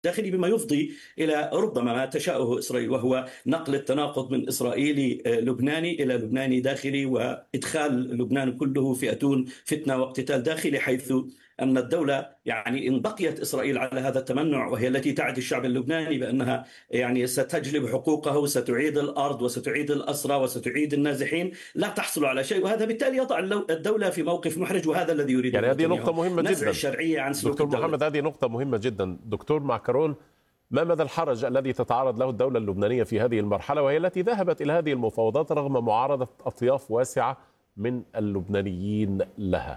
الداخلي، بما يفضي إلى ربما ما تشاءه إسرائيل، وهو نقل التناقض من إسرائيلي لبناني إلى لبناني داخلي، وإدخال لبنان كله في أتون فتنة واقتتال داخلي، حيث أن الدولة يعني إن بقيت إسرائيل على هذا التمنع، وهي التي تعد الشعب اللبناني بأنها يعني ستجلب حقوقه وستعيد الأرض وستعيد الأسرى وستعيد النازحين، لا تحصل على شيء. وهذا بالتالي يضع الدولة في موقف محرج، وهذا الذي يريده يعني هذه نقطة نتنياهو، مهمة نزع جدا الشرعية عن سلوك دكتور الدولة. محمد، هذه نقطة مهمة جدا. دكتور معكرون، ما مدى الحرج الذي تتعرض له الدولة اللبنانية في هذه المرحلة، وهي التي ذهبت إلى هذه المفاوضات رغم معارضة أطياف واسعة من اللبنانيين لها؟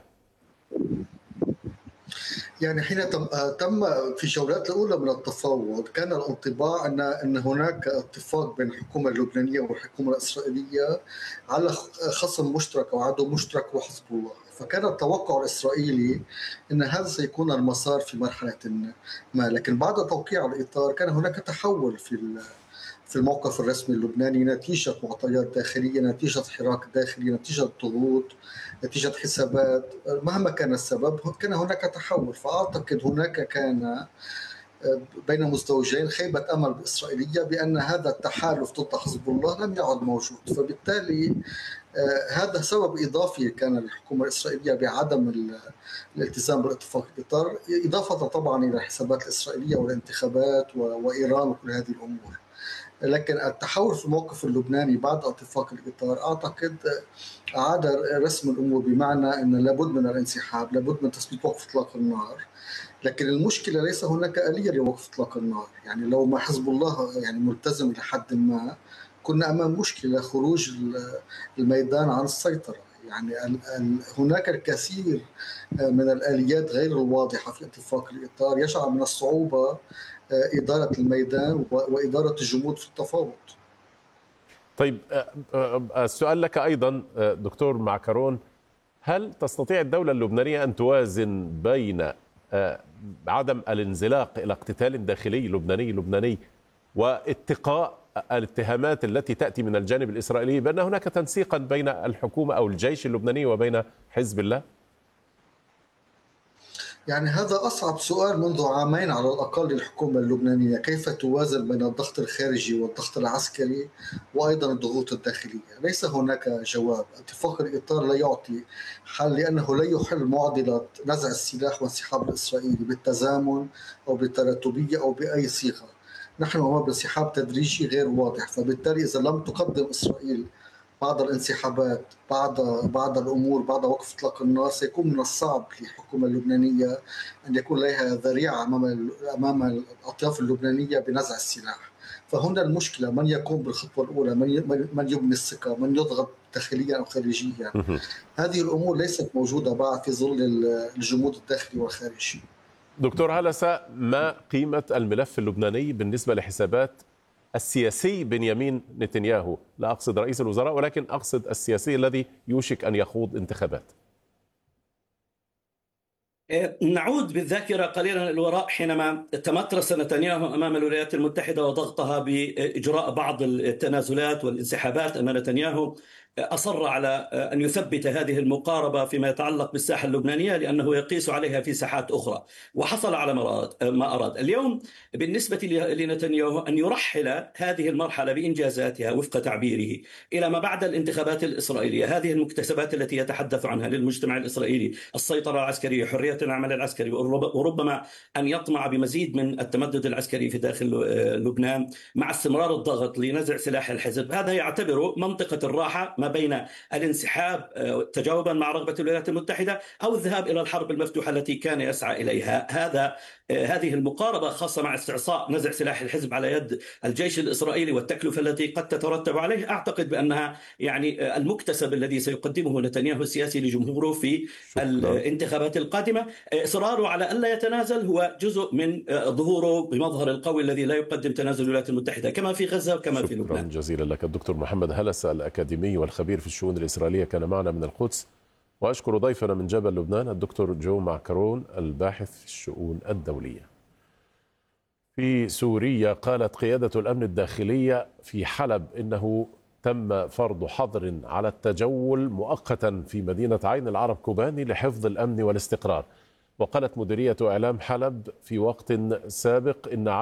يعني حين تم في الجولات الأولى من التفاوض كان الانطباع أن هناك اتفاق بين الحكومة اللبنانية والحكومة الإسرائيلية على خصم مشترك أو عدو مشترك وحزب الله، فكان التوقع الإسرائيلي أن هذا سيكون المسار في مرحلة ما. لكن بعد توقيع الإطار كان هناك تحول في الموقف الرسمي اللبناني نتيجة معطيات داخلية، نتيجة حراك داخلي، نتيجة ضغوط، نتيجة حسابات. مهما كان السبب كان هناك تحول. فأعتقد هناك كان بين مزدوجين خيبة أمل إسرائيلية بأن هذا التحالف ضد حزب الله لم يعد موجود، فبالتالي هذا سبب إضافي كان للحكومة الإسرائيلية بعدم الالتزام بالاتفاق الإطار، إضافة طبعا إلى الحسابات الإسرائيلية والانتخابات وإيران وكل هذه الأمور. لكن التحول في الموقف اللبناني بعد اتفاق الإطار أعتقد أعاد رسم الأمور، بمعنى أن لابد من الانسحاب، لابد من تثبيت وقف إطلاق النار. لكن المشكلة ليس هناك آلية لوقف إطلاق النار. يعني لو ما حزب الله يعني ملتزم لحد ما، كنا أمام مشكلة خروج الميدان عن السيطرة. يعني هناك الكثير من الآليات غير الواضحة في اتفاق الإطار يجعل من الصعوبة إدارة الميدان وإدارة الجمود في التفاوض. طيب، السؤال لك أيضا دكتور معكرون، هل تستطيع الدولة اللبنانية أن توازن بين عدم الانزلاق إلى اقتتال داخلي لبناني واتقاء الاتهامات التي تأتي من الجانب الإسرائيلي بأن هناك تنسيقا بين الحكومة أو الجيش اللبناني وبين حزب الله؟ يعني هذا أصعب سؤال منذ عامين على الأقل للحكومة اللبنانية، كيف توازن بين الضغط الخارجي والضغط العسكري وأيضا الضغوط الداخلية. ليس هناك جواب. اتفاق الإطار لا يعطي حل، لأنه لا يحل معضلة نزع السلاح وانسحاب الإسرائيلي بالتزامن أو بالتراتبية أو بأي صيغة. نحن أمام انسحاب تدريجي غير واضح، فبالتالي إذا لم تقدم إسرائيل بعض الانسحابات، بعض الأمور، بعد وقف إطلاق النار، سيكون من الصعب للحكومة اللبنانية أن يكون لها ذريعة أمام الأطياف اللبنانية بنزع السلاح. فهنا المشكلة، من يقوم بالخطوة الأولى، من يبني الثقة، من يضغط داخليا أو خارجيا. هذه الأمور ليست موجودة بعد في ظل الجمود الداخلي والخارجي. دكتور هلسة، ما قيمة الملف اللبناني بالنسبة لحسابات السياسي بنيامين نتنياهو؟ لا أقصد رئيس الوزراء، ولكن أقصد السياسي الذي يوشك أن يخوض انتخابات. نعود بالذاكرة قليلا للوراء حينما تمترس نتنياهو أمام الولايات المتحدة وضغطها بإجراء بعض التنازلات والانسحابات. أن نتنياهو أصر على أن يثبت هذه المقاربة فيما يتعلق بالساحة اللبنانية، لأنه يقيس عليها في ساحات أخرى، وحصل على ما أراد. اليوم بالنسبة لنتنياهو أن يرحل هذه المرحلة بإنجازاتها وفق تعبيره إلى ما بعد الانتخابات الإسرائيلية، هذه المكتسبات التي يتحدث عنها للمجتمع الإسرائيلي، السيطرة العسكرية، حرية العمل العسكري، وربما أن يطمع بمزيد من التمدد العسكري في داخل لبنان مع استمرار الضغط لنزع سلاح الحزب. هذا يعتبر منطقة الراحة ما بين الانسحاب تجاوبا مع رغبة الولايات المتحدة أو الذهاب إلى الحرب المفتوحة التي كان يسعى إليها. هذه المقاربة خاصة مع استعصاء نزع سلاح الحزب على يد الجيش الإسرائيلي والتكلفة التي قد تترتب عليه، أعتقد بأنها يعني المكتسب الذي سيقدمه نتنياهو السياسي لجمهوره في الانتخابات القادمة. إصراره على ألا يتنازل هو جزء من ظهوره بمظهر القوي الذي لا يقدم تنازل الولايات المتحدة كما في غزة وكما في لبنان. شكرا جزيلا لك الدكتور محمد هلسة، الأكاديمي والخبير في الشؤون الإسرائيلية، كان معنا من القدس. وأشكر ضيفنا من جبل لبنان الدكتور جو معكرون، الباحث في الشؤون الدولية. في سوريا قالت قيادة الأمن الداخلية في حلب إنه تم فرض حظر على التجول مؤقتا في مدينة عين العرب كوباني لحفظ الأمن والاستقرار. وقالت مديرية إعلام حلب في وقت سابق إن